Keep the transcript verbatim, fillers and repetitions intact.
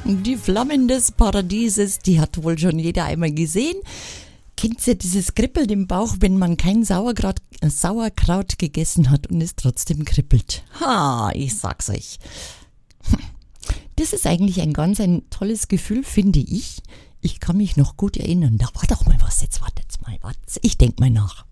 Die Flammen des Paradieses, die hat wohl schon jeder einmal gesehen. Kennt ihr dieses Kribbeln im Bauch, wenn man kein Sauerkraut, äh, Sauerkraut gegessen hat und es trotzdem kribbelt? Ha, ich sag's euch. Das ist eigentlich ein ganz ein tolles Gefühl, finde ich. Ich kann mich noch gut erinnern. Da war doch mal was. Jetzt wartet's mal, wartet's. Ich denk mal nach.